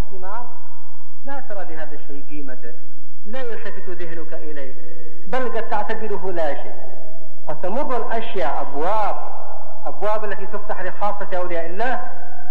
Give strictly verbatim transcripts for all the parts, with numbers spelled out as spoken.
الاهتمام لا ترى لهذا الشيء قيمته، لا يلتفت ذهنك إليه، بل قد تعتبره لا شيء. فتمر الأشياء أبواب أبواب التي تفتح لخاصة أولياء الله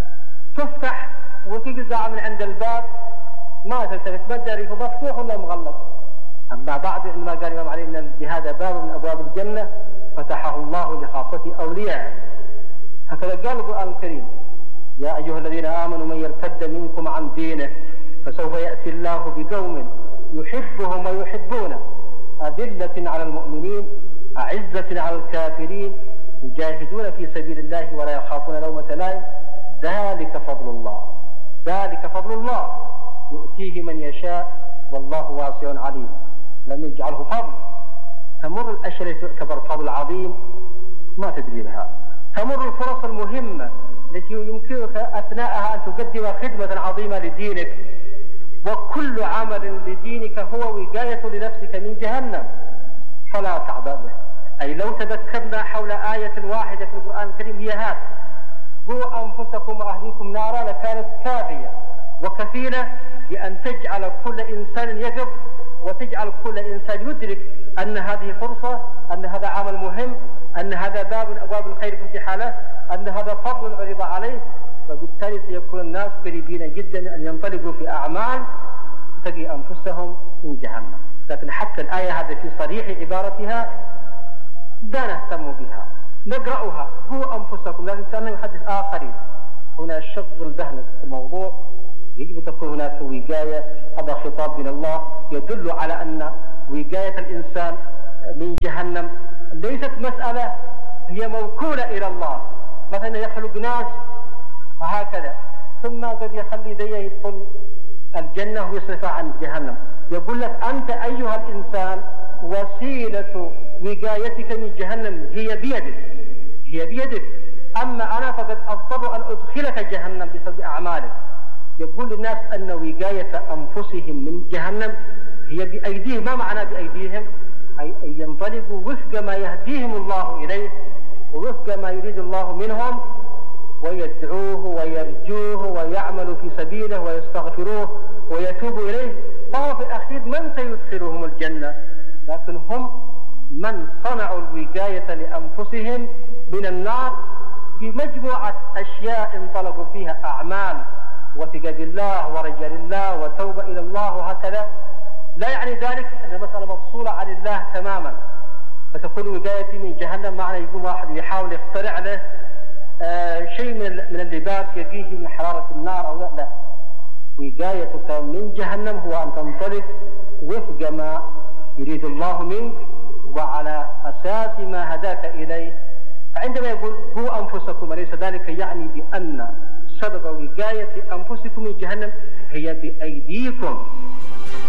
تفتح وتجزع من عند الباب ما تلتفت، ما تدري هو مفتوح ولا مغلق. أما بعد عندما قال الإمام علي إن الجهاد باب من أبواب الجنة فتحه الله لخاصة أوليائه. هكذا قال القرآن الكريم: يا أيها الذين آمنوا من يرتد منكم عن دينه فسوف يأتي الله بقوم يحبهم ويحبونه أذلة على المؤمنين أعزة على الكافرين يجاهدون في سبيل الله ولا يخافون لومة لائم ذلك فضل الله ذلك فضل الله يؤتيه من يشاء والله واسع عليم. لم يجعله فضل. تمر الأشياء التي تعتبر فضل عظيم ما تدري بها، تمر الفرص المهمة التي يمكنك أثناءها أن تقدم خدمة عظيمة لدينك، وكل عمل لدينك هو وقاية لنفسك من جهنم فلا تعبأ به. أي لو تذكرنا حول آية واحدة في القرآن الكريم هي هذه: قوا أنفسكم وأهليكم نارا، لكانت كافية وكفيلة بأن تجعل كل إنسان يقف وتجعل كل إنسان يدرك أن هذه فرصة، أن هذا عمل مهم، أن هذا باب من أبواب الخير فتح له، أن هذا فضل عرض عليه. فبالتالي سيكون الناس قريبين جدا أن ينطلقوا في أعمال تقي أنفسهم من جهنم. لكن حتى الآية هذه في صريح عبارتها لا نهتم بها، نقرأها: قوا أنفسكم، لكن كأنه يحدث آخرين. هنا شغل ذهنك في الموضوع، يجب تكون هناك وقاية. هذا خطاب من الله يدل على أن وقاية الإنسان من جهنم ليست مسألة هي موكولة إلى الله، مثلا يخلق ناس وهكذا ثم قد يخلي ذي يدخل الجنة ويصرف عن جهنم. يقول لك أنت أيها الإنسان وسيلة وقايتك من جهنم هي بيدك هي بيدك أما أنا فقد أضطر أن أدخلك جهنم بسبب أعمالك. يقول للناس أن وقاية أنفسهم من جهنم هي بأيديهم. ما معنى بأيديهم؟ أي أن ينطلقوا وفق ما يهديهم الله إليه ووفق ما يريد الله منهم، ويدعوه ويرجوه ويعملوا في سبيله ويستغفروه ويتوبوا إليه. فهو في الأخير من سيدخلهم الجنة، لكن هم من صنعوا الوقاية لأنفسهم من النار بمجموعة أشياء انطلقوا فيها: أعمال وثقة بالله ورجاء الله وتوبة إلى الله وهكذا. لا يعني ذلك أن المسألة مفصولة عن الله تماما فتكون وقايتي من جهنم. معنى يقوم واحد يحاول يخترع له آه شيء من من اللباس يقيه من حرارة النار أو لا لا. وقايتك من جهنم هو أن تنطلق وفق ما يريد الله منك وعلى أساس ما هداك إليه. فعندما يقول قوا أنفسكم وليس ذلك يعني بأن سبب وقاية أنفسكم من جهنم هي بأيديكم،